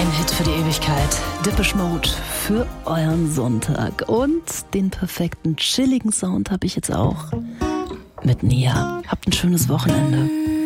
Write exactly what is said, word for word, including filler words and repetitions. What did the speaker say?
Ein Hit für die Ewigkeit. Depeche Mode für euren Sonntag. Und den perfekten chilligen Sound habe ich jetzt auch mit Nia. Habt ein schönes Wochenende.